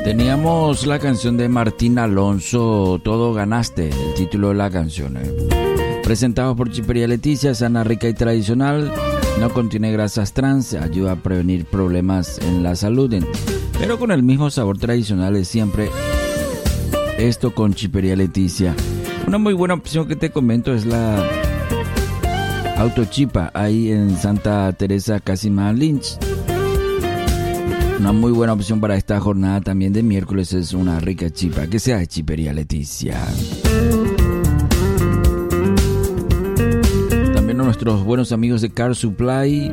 Teníamos la canción de Martín Alonso, Todo Ganaste, el título de la canción. Presentado por Chipería Leticia, sana, rica y tradicional. No contiene grasas trans, ayuda a prevenir problemas en la salud, pero con el mismo sabor tradicional de siempre. Esto con Chipería Leticia. Una muy buena opción que te comento es la Autochipa, ahí en Santa Teresa Casima Lynch. Una muy buena opción para esta jornada también de miércoles es una rica chipa, que sea de Chipería Leticia. También a nuestros buenos amigos de Car Supply,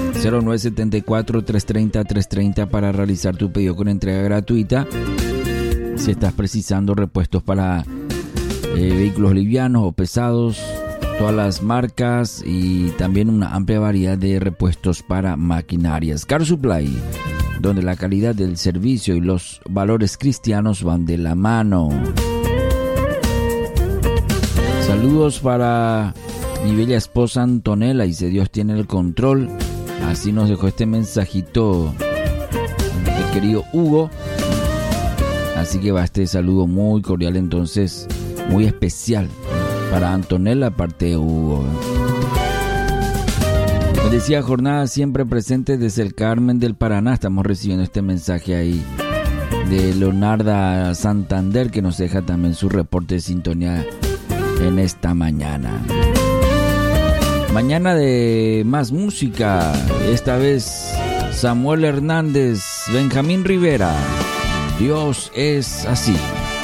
0974-330-330 para realizar tu pedido con entrega gratuita. Si estás precisando repuestos para vehículos livianos o pesados, todas las marcas y también una amplia variedad de repuestos para maquinarias. Car Supply, donde la calidad del servicio y los valores cristianos van de la mano. Saludos para mi bella esposa Antonella, y si Dios tiene el control. Así nos dejó este mensajito el querido Hugo. Así que va este saludo muy cordial, entonces muy especial para Antonella, aparte de Hugo. Decía, jornada siempre presente desde el Carmen del Paraná. Estamos recibiendo este mensaje ahí de Leonarda Santander, que nos deja también su reporte de sintonía en esta mañana. Mañana de más música, esta vez Samuel Hernández, Benjamín Rivera. Dios es así.